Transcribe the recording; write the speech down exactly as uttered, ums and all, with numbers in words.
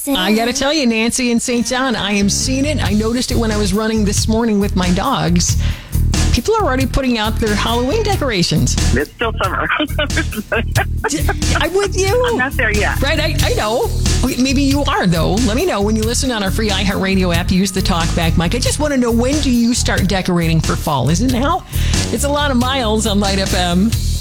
I got to tell you, Nancy in Saint John, I am seeing it. I noticed it when I was running this morning with my dogs. People are already putting out their Halloween decorations. It's still summer. I'm with you. I'm not there yet. Right, I, I know. Maybe you are, though. Let me know when you listen on our free iHeartRadio app. Use the talkback mic. I just want to know, when do you start decorating for fall? Is it now? It's a lot of miles on Light F M.